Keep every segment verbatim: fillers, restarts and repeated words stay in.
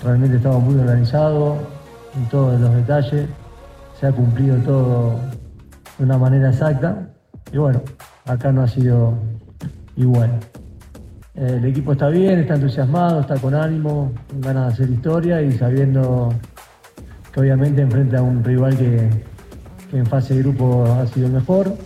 realmente estamos muy organizados en todos los detalles, se ha cumplido todo de una manera exacta y bueno, acá no ha sido igual. Eh, el equipo está bien, está entusiasmado, está con ánimo, con ganas de hacer historia y sabiendo que obviamente enfrenta a un rival que, que en fase de grupo ha sido el mejor.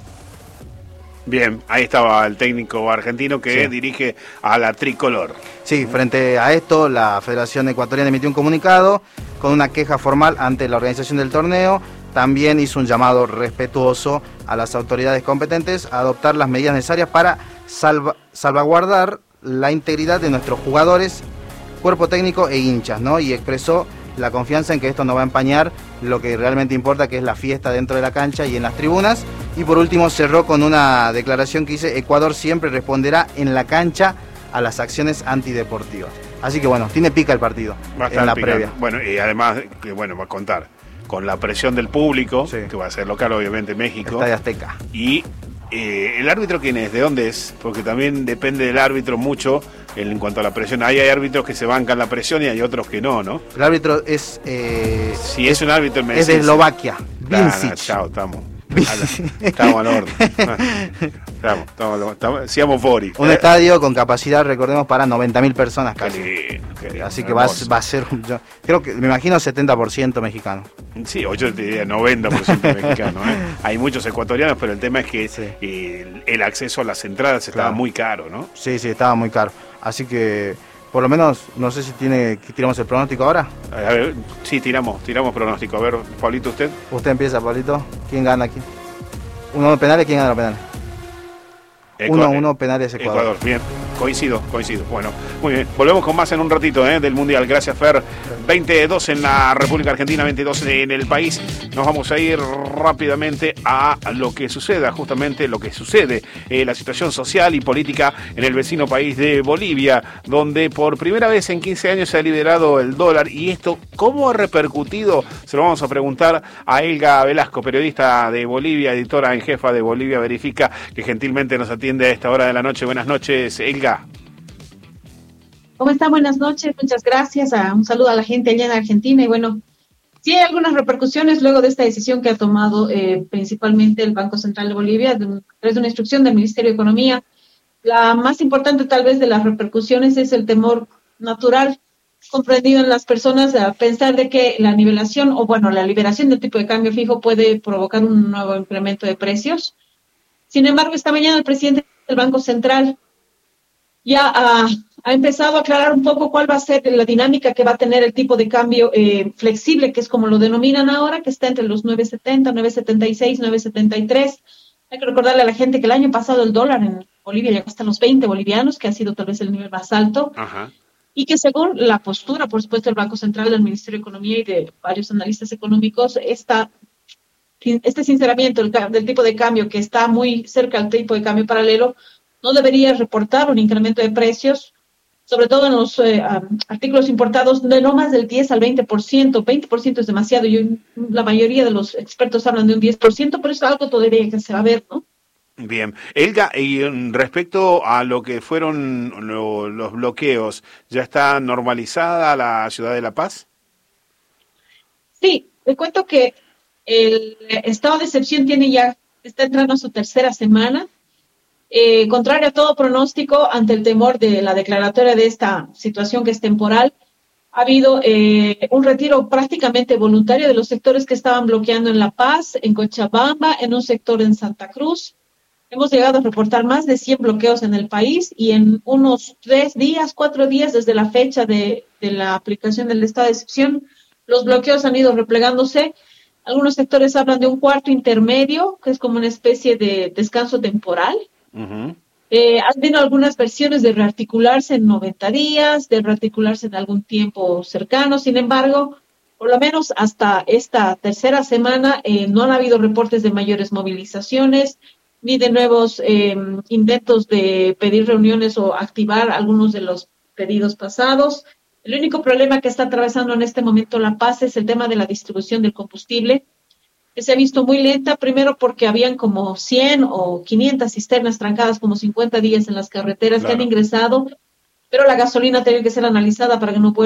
Bien, ahí estaba el técnico argentino que sí. dirige a la tricolor. Sí, frente a esto, la Federación Ecuatoriana emitió un comunicado con una queja formal ante la organización del torneo. También hizo un llamado respetuoso a las autoridades competentes a adoptar las medidas necesarias para salva, salvaguardar la integridad de nuestros jugadores, cuerpo técnico e hinchas, ¿no? Y expresó la confianza en que esto no va a empañar lo que realmente importa, que es la fiesta dentro de la cancha y en las tribunas. Y por último cerró con una declaración que dice: Ecuador siempre responderá en la cancha a las acciones antideportivas. Así que bueno, tiene pica el partido en la picando. previa. Bueno, y además, que bueno, va a contar con la presión del público, sí. que va a ser local obviamente México. Estadio Azteca. Y eh, ¿el árbitro quién es? ¿De dónde es? Porque también depende del árbitro mucho en cuanto a la presión. Ahí hay árbitros que se bancan la presión y hay otros que no, ¿no? El árbitro es... Eh, si es, es un árbitro... Me es de Eslovaquia. Vincic. Chao, estamos. Estamos al orden. Estamos, estamos, estamos, seamos fori. Un eh. estadio con capacidad, recordemos, para noventa mil personas casi. Qué lindo, qué lindo, Así que va, va a ser, yo creo que, me imagino setenta por ciento mexicano. Sí, o yo te diría noventa por ciento mexicano. ¿eh? Hay muchos ecuatorianos, pero el tema es que sí. el, el acceso a las entradas claro. estaba muy caro, ¿no? Sí, sí, estaba muy caro. Así que, por lo menos, no sé si tiene tiramos el pronóstico ahora. A ver, sí, tiramos, tiramos pronóstico. A ver, Pablito, ¿usted? Usted empieza, Pablito. ¿Quién gana aquí? Uno de penales, ¿quién gana los penales? Uno, uno, penales Ecuador. Ecuador, bien, coincido, coincido. Bueno, muy bien, volvemos con más en un ratito ¿eh? del Mundial. Gracias, Fer. veintidós en la República Argentina, veintidós en el país. Nos vamos a ir rápidamente a lo que suceda, justamente lo que sucede, eh, la situación social y política en el vecino país de Bolivia, donde por primera vez en quince años se ha liberado el dólar. Y esto, ¿cómo ha repercutido? Se lo vamos a preguntar a Elga Velasco, periodista de Bolivia, editora en jefa de Bolivia Verifica, que gentilmente nos atiende a esta hora de la noche. Buenas noches, Elga. ¿Cómo está? Buenas noches, muchas gracias. Un saludo a la gente allá en Argentina. Y bueno, sí hay algunas repercusiones luego de esta decisión que ha tomado eh, principalmente el Banco Central de Bolivia, de, un, de una instrucción del Ministerio de Economía. La más importante tal vez de las repercusiones es el temor natural comprendido en las personas a pensar de que la nivelación o bueno, la liberación del tipo de cambio fijo puede provocar un nuevo incremento de precios. Sin embargo, esta mañana el presidente del Banco Central ya ha, ha empezado a aclarar un poco cuál va a ser la dinámica que va a tener el tipo de cambio eh, flexible, que es como lo denominan ahora, que está entre los nueve setenta, nueve setenta y seis, nueve setenta y tres. Hay que recordarle a la gente que el año pasado el dólar en Bolivia llegó hasta los veinte bolivianos, que ha sido tal vez el nivel más alto. Ajá. Y que según la postura, por supuesto, del Banco Central, del Ministerio de Economía y de varios analistas económicos, esta este sinceramiento del, del tipo de cambio que está muy cerca del tipo de cambio paralelo no debería reportar un incremento de precios, sobre todo en los eh, um, artículos importados, de no más del diez al veinte por ciento. veinte por ciento es demasiado y la mayoría de los expertos hablan de un diez por ciento, pero es algo todavía que se va a ver, ¿no? Bien. Elga, y respecto a lo que fueron lo, los bloqueos, ¿ya está normalizada la ciudad de La Paz? Sí, te cuento que el estado de excepción tiene ya, está entrando a su tercera semana. Eh, contrario a todo pronóstico, ante el temor de la declaratoria de esta situación que es temporal, ha habido eh, un retiro prácticamente voluntario de los sectores que estaban bloqueando en La Paz, en Cochabamba, en un sector en Santa Cruz. Hemos llegado a reportar más de cien bloqueos en el país y en unos tres días, cuatro días desde la fecha de, de la aplicación del estado de excepción, los bloqueos han ido replegándose. Algunos sectores hablan de un cuarto intermedio, que es como una especie de descanso temporal. Uh-huh. Eh, han habido algunas versiones de rearticularse en noventa días, de rearticularse en algún tiempo cercano. Sin embargo, por lo menos hasta esta tercera semana eh, no han habido reportes de mayores movilizaciones, ni de nuevos eh, intentos de pedir reuniones o activar algunos de los pedidos pasados. El único problema que está atravesando en este momento La Paz es el tema de la distribución del combustible, que se ha visto muy lenta, primero porque habían como cien o quinientas cisternas trancadas como cincuenta días en las carreteras, claro, que han ingresado, pero la gasolina ha tenido que ser analizada para que no pueda